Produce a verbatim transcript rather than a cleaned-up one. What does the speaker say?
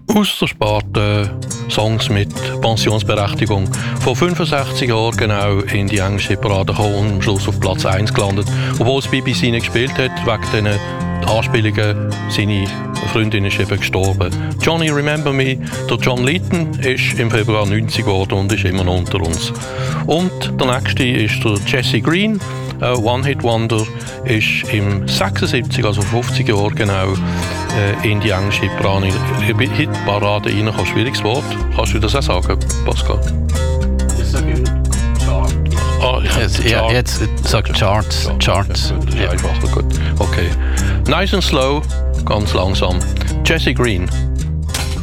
Aus der Sparte Songs mit Pensionsberechtigung. Vor fünfundsechzig Jahren genau in die englische Parade gekommen und am Schluss auf Platz eins gelandet. Obwohl das B B C nicht gespielt hat, wegen diesen Anspielungen, seine Freundin ist eben gestorben. Johnny Remember Me, der John Lydon, ist im Februar neunzig geworden und ist immer noch unter uns. Und der nächste ist der Jesse Green, ein One-Hit-Wonder, ist im sechsundsiebzig, also fünfzig Jahren genau, in die englische Hitparade rein. Ein schwieriges Wort. Kannst du das auch sagen, Pascal? Ich sage Chart. Ah, jetzt, ja, jetzt sagt Charts. Charts. Charts. Das ist ja. einfacher, gut. Okay. Nice and slow, ganz langsam. Jesse Green.